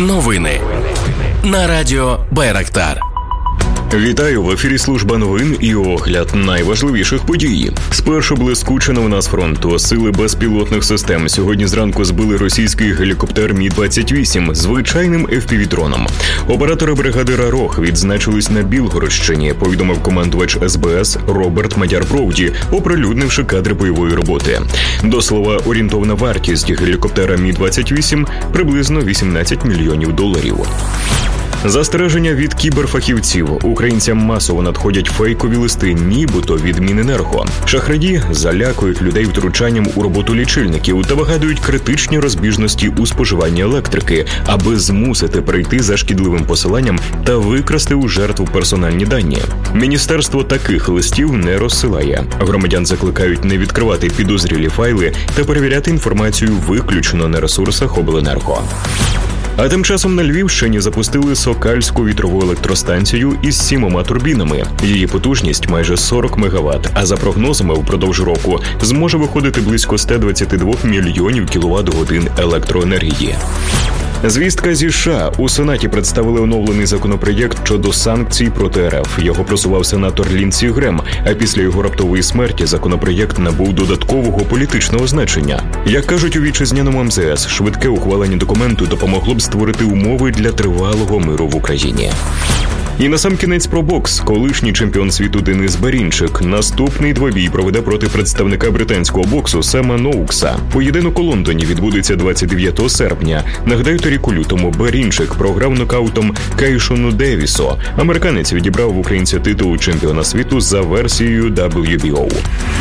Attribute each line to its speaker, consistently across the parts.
Speaker 1: Новини на радіо Байрактар.
Speaker 2: Вітаю, в ефірі служба новин і огляд найважливіших подій. Спершу блискуче новина з фронту. Сили безпілотних систем сьогодні зранку збили російський гелікоптер Мі-28 звичайним FPV-дроном. Оператори бригади «Рарог» відзначились на Білгородщині, повідомив командувач СБС Роберт Мадяр-Броуді, оприлюднивши кадри бойової роботи. До слова, орієнтовна вартість гелікоптера Мі-28 – приблизно $18 мільйонів. Застереження від кіберфахівців. Українцям масово надходять фейкові листи, нібито від Міненерго. Шахраї залякують людей втручанням у роботу лічильників та вигадують критичні розбіжності у споживанні електрики, аби змусити перейти за шкідливим посиланням та викрасти у жертву персональні дані. Міністерство таких листів не розсилає. Громадян закликають не відкривати підозрілі файли та перевіряти інформацію виключно на ресурсах обленерго. А тим часом на Львівщині запустили Сокальську вітрову електростанцію із 7 турбінами. Її потужність майже 40 МВт, а за прогнозами впродовж року зможе виходити близько 122 мільйонів кВт-годин електроенергії. Звістка зі США. У Сенаті представили оновлений законопроєкт щодо санкцій проти РФ. Його просував сенатор Лінсі Грем, а після його раптової смерті законопроєкт набув додаткового політичного значення. Як кажуть у вітчизняному МЗС, швидке ухвалення документу допомогло б створити умови для тривалого миру в Україні. І насамкінець про бокс. Колишній чемпіон світу Денис Берінчик наступний двобій проведе проти представника британського боксу Сема Ноукса. Поєдинок у Лондоні відбудеться 29 серпня. Нагадаю, торік у лютому Берінчик програв нокаутом Кейшону Девісу. Американець відібрав в українця титул чемпіона світу за версією WBO.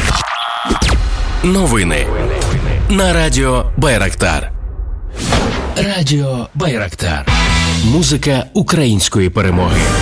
Speaker 1: Новини на радіо Байрактар. Радіо Байрактар. Музика української перемоги.